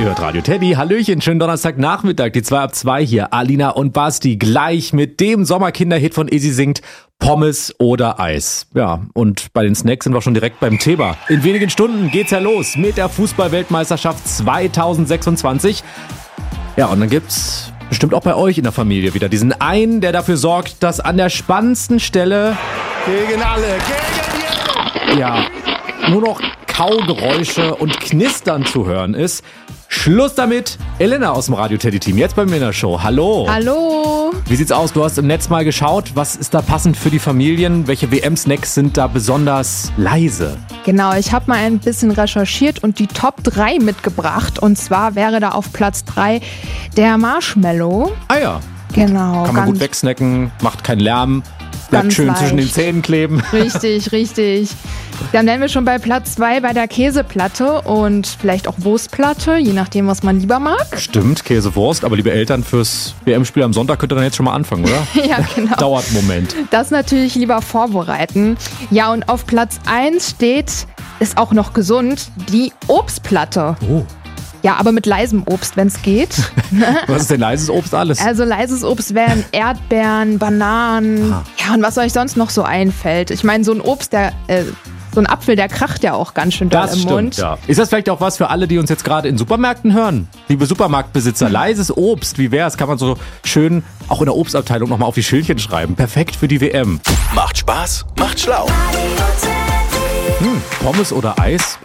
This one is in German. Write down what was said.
Ihr hört Radio Teddy. Hallöchen, schönen Donnerstagnachmittag. Die 2 ab 2 hier. Alina und Basti gleich mit dem Sommerkinderhit von Easy singt Pommes oder Eis. Ja, und bei den Snacks sind wir schon direkt beim Thema. In wenigen Stunden geht's ja los mit der Fußball-Weltmeisterschaft 2026. Ja, und dann gibt's bestimmt auch bei euch in der Familie wieder diesen einen, der dafür sorgt, dass an der spannendsten Stelle Gegen alle, gegen ja nur noch Kaugeräusche und Knistern zu hören ist. Schluss damit. Elena aus dem Radio Teddy Team, jetzt bei mir in der Show. Hallo. Hallo. Wie sieht's aus? Du hast im Netz mal geschaut. Was ist da passend für die Familien? Welche WM-Snacks sind da besonders leise? Genau, ich habe mal ein bisschen recherchiert und die Top 3 mitgebracht. Und zwar wäre da auf Platz 3 der Marshmallow. Ah ja. Genau. Kann man gut wegsnacken, macht keinen Lärm, bleibt ganz schön leicht zwischen den Zähnen kleben. Richtig, richtig. Dann wären wir schon bei Platz 2 bei der Käseplatte und vielleicht auch Wurstplatte, je nachdem, was man lieber mag. Stimmt, Käsewurst, aber liebe Eltern, fürs WM-Spiel am Sonntag könnt ihr dann jetzt schon mal anfangen, oder? Ja, genau. Dauert einen Moment. Das natürlich lieber vorbereiten. Ja, und auf Platz 1 steht, ist auch noch gesund, die Obstplatte. Oh. Ja, aber mit leisem Obst, wenn es geht. Was ist denn leises Obst alles? Also leises Obst wären Erdbeeren, Bananen, ja, und was euch sonst noch so einfällt. Ich meine, so ein Obst, so ein Apfel, der kracht ja auch ganz schön doll Das im stimmt, Mund. ja. Ist das vielleicht auch was für alle, die uns jetzt gerade in Supermärkten hören? Liebe Supermarktbesitzer, leises Obst, wie wär's? Kann man so schön auch in der Obstabteilung nochmal auf die Schildchen schreiben. Perfekt für die WM. Macht Spaß, macht schlau. Pommes oder Eis?